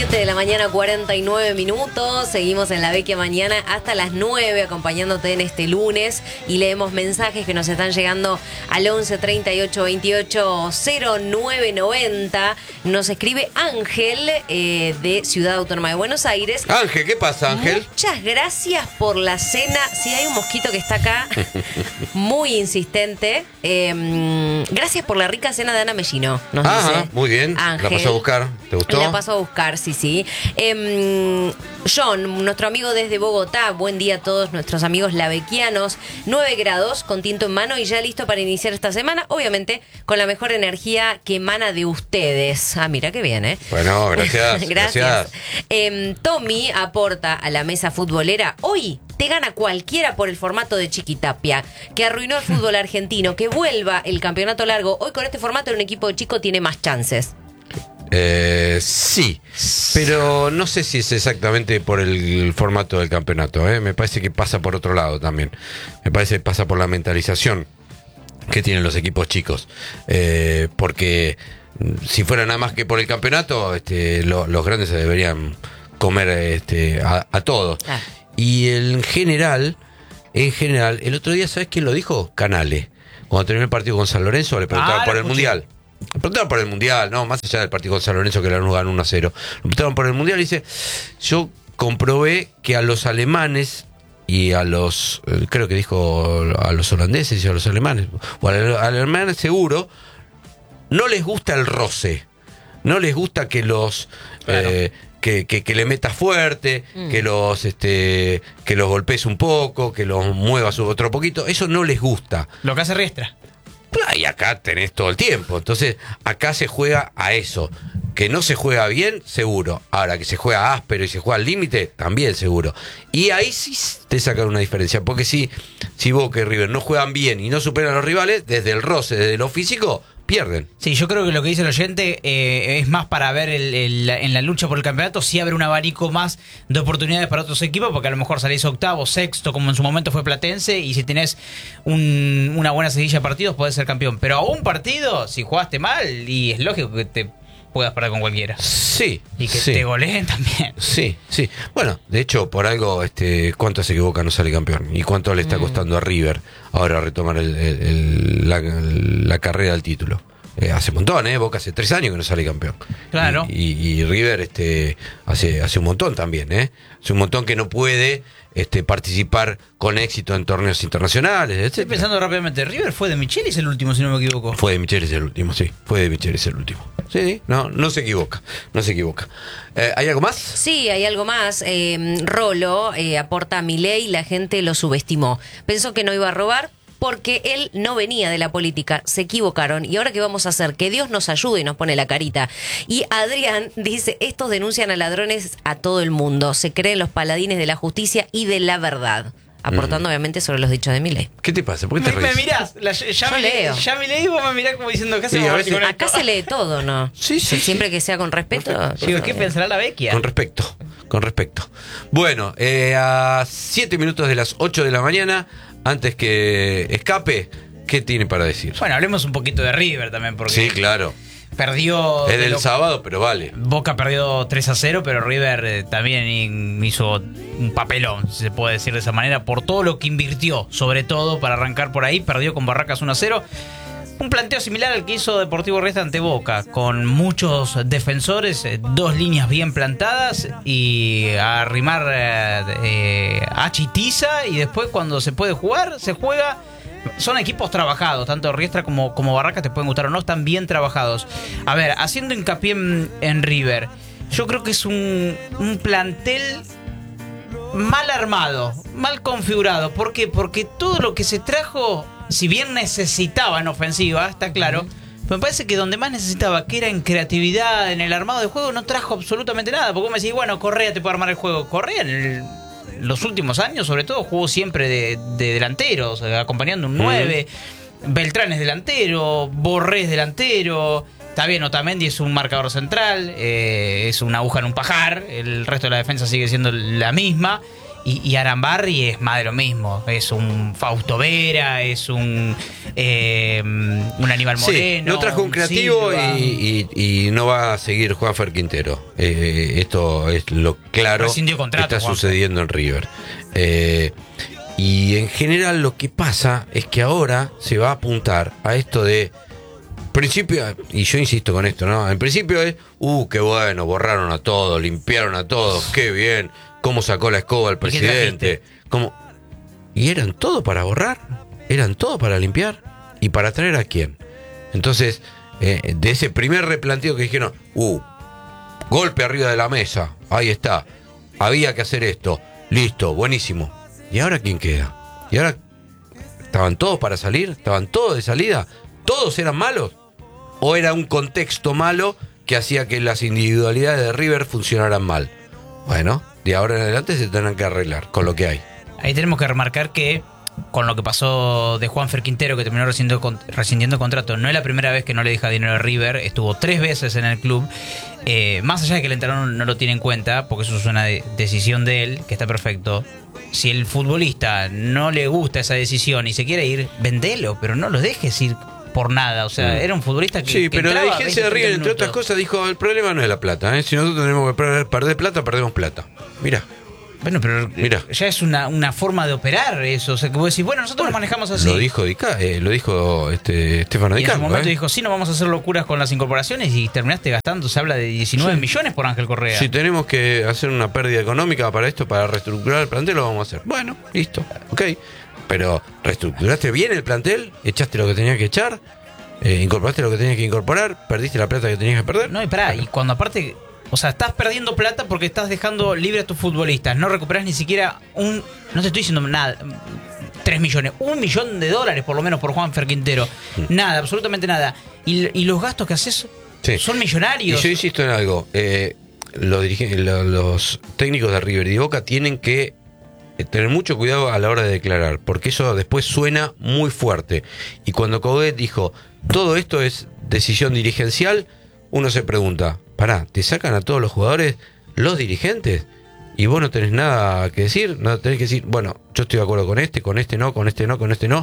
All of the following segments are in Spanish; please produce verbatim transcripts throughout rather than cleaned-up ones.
siete de la mañana, cuarenta y nueve minutos. Seguimos en La Vecchia Mañana hasta las nueve, acompañándote en este lunes. Y leemos mensajes que nos están llegando al once treinta y ocho veintiocho cero nueve noventa. Nos escribe Ángel, eh, de Ciudad Autónoma de Buenos Aires. Ángel, ¿qué pasa, Ángel? Muchas gracias por la cena. Sí, hay un mosquito que está acá, muy insistente. Eh, gracias por la rica cena de Ana Mellino, nos Ajá, dice muy bien. Ángel. La pasó a buscar. ¿Te gustó? La paso a buscar, sí, sí. Eh, John, nuestro amigo desde Bogotá, buen día a todos nuestros amigos lavequianos. nueve grados, con tinto en mano y ya listo para iniciar esta semana, obviamente con la mejor energía que emana de ustedes. Ah, mira qué bien, ¿eh? Bueno, gracias. Gracias. gracias. Eh, Tommy aporta a la mesa futbolera. Hoy te gana cualquiera por el formato de Chiquitapia, que arruinó el fútbol argentino. Que vuelva el campeonato largo. Hoy con este formato un equipo chico tiene más chances. Eh, sí, pero no sé si es exactamente por el formato del campeonato, ¿eh? Me parece que pasa por otro lado también. Me parece que pasa por la mentalización que tienen los equipos chicos. Eh, porque si fuera nada más que por el campeonato, este, lo, los grandes se deberían comer este, a, a todos. Ah. Y en general, en general, el otro día, ¿sabes quién lo dijo? Canales. Cuando terminó el partido con San Lorenzo, le preguntaban ah, por el escuché. Mundial. Le preguntaron por el Mundial, no, más allá del partido con San Lorenzo que la ganó uno a cero. Le preguntaron por el Mundial y dice, yo comprobé que a los alemanes y a los, creo que dijo a los holandeses y a los alemanes, o a los alemanes seguro, no les gusta el roce, no les gusta que los... Claro. Eh, Que, que, que le metas fuerte, mm. que los este que los golpees un poco, que los muevas otro poquito, eso no les gusta. Lo que hace Riestra. Y acá tenés todo el tiempo. Entonces, acá se juega a eso. Que no se juega bien, seguro. Ahora, que se juega áspero y se juega al límite, también seguro. Y ahí sí te sacan una diferencia. Porque si, si Boca y River no juegan bien y no superan a los rivales, desde el roce, desde lo físico, pierden. Sí, yo creo que lo que dice el oyente eh, es más para ver el, el, en la lucha por el campeonato si abre un abanico más de oportunidades para otros equipos, porque a lo mejor salís octavo, sexto, como en su momento fue Platense, y si tenés un, una buena seguilla de partidos podés ser campeón. Pero a un partido, si jugaste mal, y es lógico que te puedas parar con cualquiera. Sí. Y que sí. te goleen también. Sí, sí. Bueno, de hecho, por algo, este, ¿cuánto se equivoca no sale campeón? ¿Y cuánto le está costando mm. a River ahora retomar el, el, el, la, la carrera al título? Eh, hace un montón, ¿eh? Boca hace tres años que no sale campeón. Claro. Y, y, y River este, hace, hace un montón también, ¿eh? Hace un montón que no puede este, participar con éxito en torneos internacionales, etcétera. Estoy pensando rápidamente, River fue de Michelis el último, si no me equivoco. Fue de Michelis el último, sí. Fue de Michelis el último. Sí, sí. No, no se equivoca. No se equivoca. Eh, ¿Hay algo más? Sí, hay algo más. Eh, Rolo eh, aporta a Milei, la gente lo subestimó. Pensó que no iba a robar, porque él no venía de la política, se equivocaron. ¿Y ahora qué vamos a hacer? Que Dios nos ayude, y nos pone la carita. Y Adrián dice, estos denuncian a ladrones a todo el mundo, se creen los paladines de la justicia y de la verdad. Aportando mm. obviamente sobre los dichos de Milei. ¿Qué te pasa? ¿Por qué te me, reís? Me mirás, la, ya, me leo. ya me leí y vos me mirás como diciendo, ¿qué sí, hacemos sí, con Acá esto? se lee todo, ¿no? Sí, sí. Siempre sí. que sea con respeto. Digo, ¿qué pensará la Vecchia? Con respecto, con respecto. Bueno, eh, a siete minutos de las ocho de la mañana, antes que escape, ¿qué tiene para decir? Bueno, hablemos un poquito de River también, porque... Sí, claro. Perdió... Es del lo... sábado, pero vale. Boca perdió tres a cero, pero River eh, también hizo un papelón, si se puede decir de esa manera, por todo lo que invirtió, sobre todo para arrancar por ahí. Perdió con Barracas uno a cero. Un planteo similar al que hizo Deportivo Riestra ante Boca, con muchos defensores, eh, dos líneas bien plantadas y a arrimar eh, eh, a Chitiza, y después cuando se puede jugar, se juega. Son equipos trabajados, tanto Riestra como, como Barracas, te pueden gustar o no, están bien trabajados. A ver, haciendo hincapié en, en River, yo creo que es un, un plantel mal armado, mal configurado. ¿Por qué? Porque todo lo que se trajo, si bien necesitaba en ofensiva, está claro, uh-huh. me parece que donde más necesitaba, que era en creatividad, en el armado de juego, no trajo absolutamente nada. Porque vos me decís, bueno, Correa te puede armar el juego. Correa en el... los últimos años, sobre todo, jugó siempre de, de delantero, o sea, acompañando un nueve. Mm. Beltrán es delantero, Borré es delantero. Está bien, Otamendi es un marcador central, eh, es una aguja en un pajar. El resto de la defensa sigue siendo la misma. Y, y Arambarri es más de lo mismo. Es un Fausto Vera, es un, eh, un Aníbal Moreno. Sí, no trajo un creativo Silva. y, y, y no va a seguir Juanfer Quintero. Eh, esto es lo claro Rescindió que contrato, está Juanfer. sucediendo en River. Eh, y en general lo que pasa es que ahora se va a apuntar a esto de principio, y yo insisto con esto, ¿no? En principio es, uh, qué bueno, borraron a todos, limpiaron a todos, qué bien, cómo sacó la escoba el qué presidente, cómo... Y eran todo para borrar, eran todo para limpiar, y para traer a quién. Entonces, eh, de ese primer replanteo que dijeron, uh, golpe arriba de la mesa, ahí está, había que hacer esto, listo, buenísimo. ¿Y ahora quién queda? ¿Y ahora estaban todos para salir? ¿Estaban todos de salida? ¿Todos eran malos? ¿O era un contexto malo que hacía que las individualidades de River funcionaran mal? Bueno, de ahora en adelante se tendrán que arreglar con lo que hay. Ahí tenemos que remarcar que con lo que pasó de Juanfer Quintero, que terminó rescindiendo, con- rescindiendo contrato, no es la primera vez que no le deja dinero a River, estuvo tres veces en el club. Eh, más allá de que el entrenador no lo tiene en cuenta, porque eso es una de- decisión de él, que está perfecto. Si el futbolista no le gusta esa decisión y se quiere ir, vendelo, pero no lo dejes ir por nada. O sea, Mm. era un futbolista que. Sí, que pero la entraba dirigencia de veinte, River, entre treinta otras cosas, dijo, el problema no es la plata, ¿eh? Si nosotros tenemos que perder, perder plata, perdemos plata. Mira. Bueno, pero Mira. ya es una, una forma de operar eso. O sea, que vos decís, bueno, nosotros lo manejamos así. Lo dijo Dica, eh, lo dijo este Stefano Y Di en su Carlo, momento ¿eh? dijo, sí, no vamos a hacer locuras con las incorporaciones y terminaste gastando, se habla de diecinueve Sí. millones por Ángel Correa. Si tenemos que hacer una pérdida económica para esto, para reestructurar el plantel, lo vamos a hacer. Bueno, listo, ok. Pero reestructuraste bien el plantel, echaste lo que tenías que echar, eh, incorporaste lo que tenías que incorporar, perdiste la plata que tenías que perder. No, y pará, Bueno. y cuando aparte, o sea, estás perdiendo plata porque estás dejando libre a tus futbolistas, no recuperás ni siquiera un, no te estoy diciendo nada, tres millones, un millón de dólares por lo menos por Juanfer Quintero. Nada, absolutamente nada. Y, y los gastos que haces Sí. son Y millonarios. yo insisto en algo, eh, los, dirigen- lo- los técnicos de River y de Boca tienen que eh, tener mucho cuidado a la hora de declarar, porque eso después suena muy fuerte. Y cuando Coudet dijo, todo esto es decisión dirigencial, uno se pregunta, pará, ¿te sacan a todos los jugadores los dirigentes? Y vos no tenés nada que decir, no tenés que decir, bueno, yo estoy de acuerdo con este, con este no, con este no, con este no.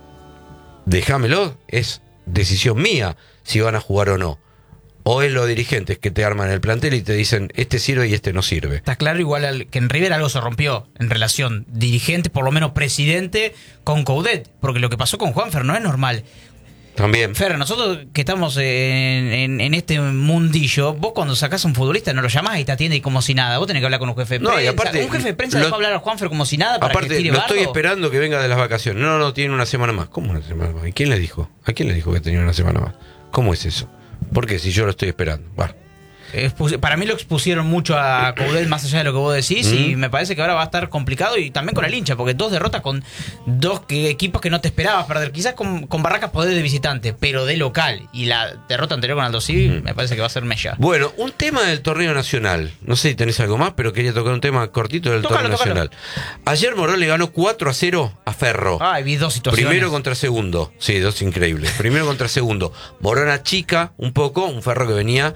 Déjamelo, es decisión mía si van a jugar o no. O es los dirigentes que te arman el plantel y te dicen, este sirve y este no sirve. Está claro igual al- que en River algo se rompió en relación dirigente, por lo menos presidente, con Coudet, porque lo que pasó con Juanfer no es normal. También. Fer, nosotros que estamos en, en- en este mundillo, vos cuando sacás a un futbolista no lo llamás y te atiende como si nada. Vos tenés que hablar con un jefe de No, y prensa. aparte, un jefe de prensa lo- dejó hablar a Juanfer como si nada para que Aparte, tire lo estoy bardo. esperando que venga de las vacaciones. No, no, tiene una semana más. ¿Cómo una semana más? ¿Y quién le dijo? ¿A quién le dijo que tenía una semana más? ¿Cómo es eso? ¿Por qué? Si yo lo estoy esperando. Va. Expus- Para mí lo expusieron mucho a Coudet más allá de lo que vos decís Mm. y me parece que ahora va a estar complicado y también con el hincha, porque dos derrotas con dos que- equipos que no te esperabas perder. Quizás con, con Barracas podés de visitante, pero de local. Y la derrota anterior con Aldo Civi Mm. me parece que va a ser mella. Bueno, un tema del torneo nacional. No sé si tenés algo más, pero quería tocar un tema cortito del Tócalo, torneo tócalo. nacional. Ayer Morón le ganó cuatro a cero a Ferro. Ah, vi dos situaciones. Primero contra segundo. Sí, dos increíbles. Primero contra segundo. Morón achica un poco, un Ferro que venía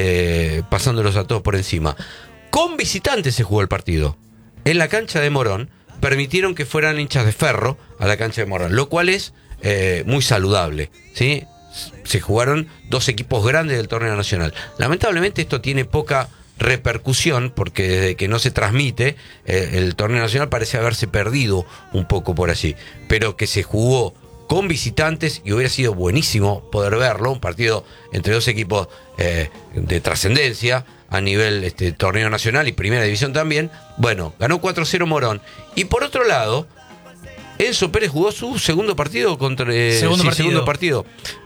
eh, pasándolos a todos por encima. Con visitantes se jugó el partido. En la cancha de Morón permitieron que fueran hinchas de Ferro a la cancha de Morón, lo cual es eh, muy saludable, ¿sí? Se jugaron dos equipos grandes del torneo nacional. Lamentablemente esto tiene poca repercusión porque desde que no se transmite eh, el torneo nacional parece haberse perdido un poco por allí, pero que se jugó con visitantes y hubiera sido buenísimo poder verlo, un partido entre dos equipos eh, de trascendencia a nivel este, torneo nacional y primera división también. Bueno, ganó cuatro cero Morón. Y por otro lado, Enzo Pérez jugó su segundo partido contra eh, Segundo sí, partido. segundo partido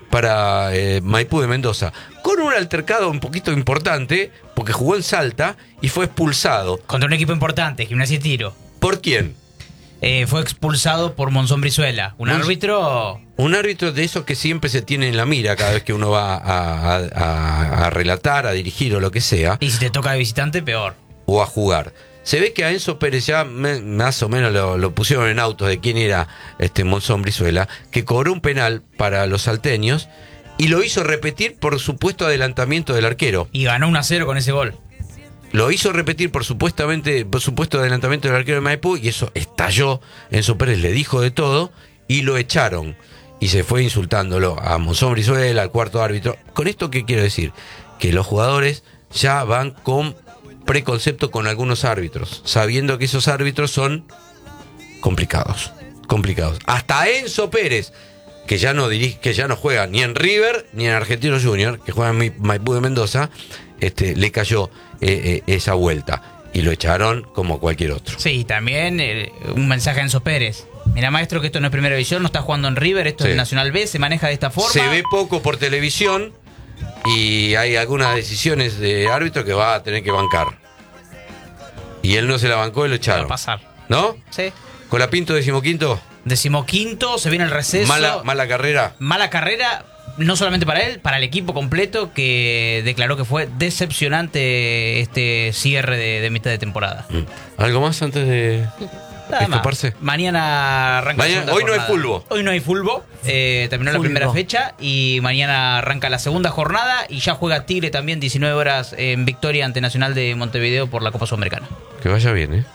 para eh, Maipú de Mendoza, con un altercado un poquito importante, porque jugó en Salta y fue expulsado. Contra un equipo importante, Gimnasia y Tiro. ¿Por quién? Eh, fue expulsado por Monzón Brizuela, un Monz- árbitro. Un árbitro de esos que siempre se tiene en la mira cada vez que uno va a, a- a- a relatar, a dirigir o lo que sea, Y si te toca de visitante, peor. o a jugar. Se ve que a Enzo Pérez ya me- más o menos lo, lo pusieron en autos de quién era este Monzón Brizuela, que cobró un penal para los salteños y lo hizo repetir por supuesto adelantamiento del arquero. Y ganó uno a cero con ese gol. lo hizo repetir por supuestamente por supuesto adelantamiento del arquero de Maipú, y eso estalló. Enzo Pérez le dijo de todo y lo echaron. Y se fue insultándolo a Monzón Brizuela, al cuarto árbitro. ¿Con esto qué quiero decir? Que los jugadores ya van con preconcepto con algunos árbitros, sabiendo que esos árbitros son complicados. Complicados. Hasta Enzo Pérez, que ya no dirige, que ya no juega ni en River ni en Argentinos Juniors, que juega en Maipú de Mendoza, este, le cayó eh, eh, esa vuelta y lo echaron como cualquier otro. Sí, también eh, un mensaje a Enzo Pérez. Mira, maestro, que esto no es Primera División, no está jugando en River, esto Sí. es Nacional B, se maneja de esta forma. Se ve poco por televisión y hay algunas decisiones de árbitro que va a tener que bancar. Y él no se la bancó y lo Va a echaron. pasar. ¿No? Sí. Colapinto, decimoquinto. Decimoquinto, se viene el receso. Mala, mala carrera. Mala carrera, no solamente para él, para el equipo completo, que declaró que fue decepcionante este cierre de, de mitad de temporada. Mm. ¿Algo más antes de Nada más. escaparse? Mañana arranca Mañana- la segunda hoy no hay jornada. fulbo. Hoy no hay fulbo. Eh, terminó Fulbo. la primera fecha y mañana arranca la segunda jornada y ya juega Tigre también diecinueve horas en victoria ante Nacional de Montevideo por la Copa Sudamericana. Que vaya bien, ¿eh?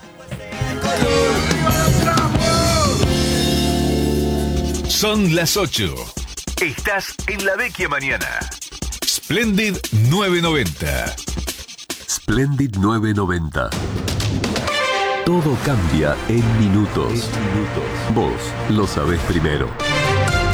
Son las ocho. Estás en la Vecchia Mañana. Splendid nueve noventa. Splendid nueve noventa. Todo cambia en minutos. Vos lo sabés primero.